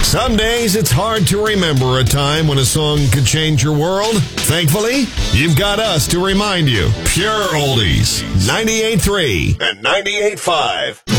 Some days it's hard to remember a time when a song could change your world. Thankfully, you've got us to remind you. Pure Oldies, 98.3 and 98.5.